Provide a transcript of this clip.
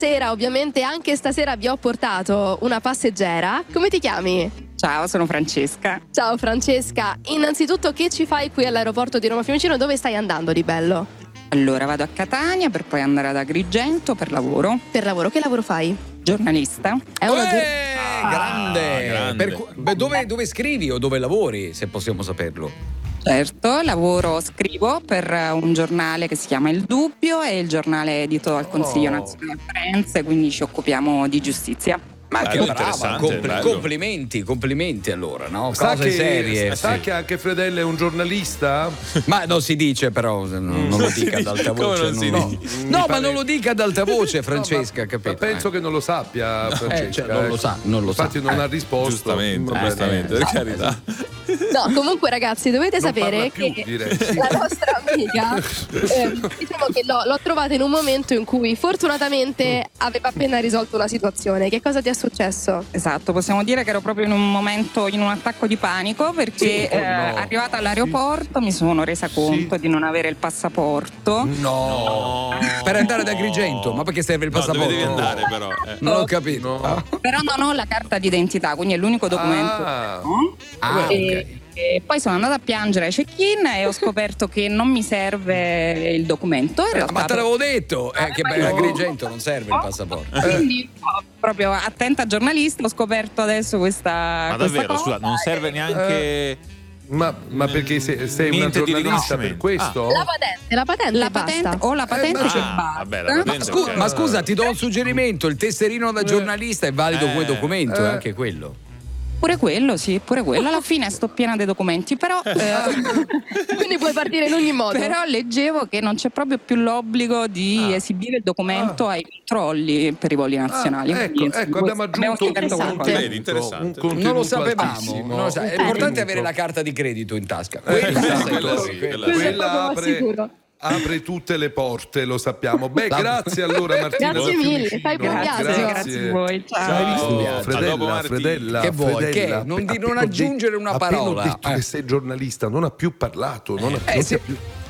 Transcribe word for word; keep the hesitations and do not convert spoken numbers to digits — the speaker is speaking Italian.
Sera, ovviamente anche stasera vi ho portato una passeggera. Come ti chiami? Ciao, sono Francesca. Ciao Francesca, innanzitutto che ci fai qui all'aeroporto di Roma Fiumicino? Dove stai andando di bello? Allora vado a Catania per poi andare ad Agrigento per lavoro. Per lavoro, che lavoro fai? Giornalista. È una gior- Eh, grande. Ah, grande. Per cu- beh, dove, dove scrivi o dove lavori, se possiamo saperlo? Certo, lavoro, scrivo per un giornale che si chiama Il Dubbio, è il giornale edito dal Consiglio Oh. Nazionale Forense, quindi ci occupiamo di giustizia. Ma Bello, che brava, interessante, compl- bello. complimenti, complimenti allora, no? Sa Cose che, serie. sa sì. che anche Fredella è un giornalista? Ma non si dice però, non, non lo dica ad alta Come voce. non si no, dice? no, Mi ma pare- non lo dica ad alta voce, Francesca, No, ma- capito? ma penso Eh. che non lo sappia, Francesca. Eh, cioè, non lo ecco. sa, non lo sa. Infatti non Eh, ha risposto. Giustamente, Va bene. giustamente, per carità. No, comunque ragazzi, dovete Non sapere parla più, che direi, sì. la nostra amica, eh, diciamo che l'ho, l'ho trovata in un momento in cui fortunatamente aveva appena risolto una situazione. Che cosa ti è successo? Esatto, possiamo dire che ero proprio in un momento, in un attacco di panico perché Sì, oh eh, no. arrivata all'aeroporto mi sono resa conto di non avere il passaporto. No. Per andare ad Agrigento, ma perché serve il No, dove passaporto? devi andare però? Eh. Non ho capito. No. Però non ho la carta d'identità, quindi è l'unico documento Ah. che ho. Ah, E- ok. e poi sono andata a piangere ai check-in e ho scoperto che non mi serve il documento. In realtà, Ma te l'avevo detto, eh, che ma per io- Agrigento non serve il passaporto. Quindi, oh, proprio attenta giornalista, ho scoperto adesso questa. Ma questa davvero, cosa. scusa, non serve neanche Ma, ma perché sei, sei una Niente di giornalista per riconoscimento. questo? La patente, la patente La e basta. patente o la patente Eh, ma- che Ah, basta. vabbè, la patente, Scu- ok. ma scusa, ti do un suggerimento: il tesserino da giornalista è valido come Eh, documento, eh. è anche quello. Pure quello, sì, pure quello. Alla fine sto piena dei documenti, però, eh, Quindi puoi partire in ogni modo. però leggevo che non c'è proprio più l'obbligo di Ah. esibire il documento ai controlli per i voli nazionali. Ah, Quindi, ecco, ecco, abbiamo aggiunto scoperto interessante. qualcosa. Vedi, interessante. un contenuto Non lo sapevamo. altissimo. non lo sa- È Un importante contenuto. avere la carta di credito in tasca. Eh, Quella- esatto. quella sì, quella- quella Quello è Quella poco ma apre, sicuro. apre tutte le porte, lo sappiamo. Beh, La- grazie allora Martina. Grazie da mille, Fiumicino. fai buon Grazie, viaggio. grazie a voi. Ciao. Ciao, A Fredella, dopo, Marti. Fredella, Che vuoi? Fredella, Che? Non di- appena non ho aggiungere una appena ho parola. detto Eh. che sei giornalista, non ha più parlato, non ha Eh, non sì. ha più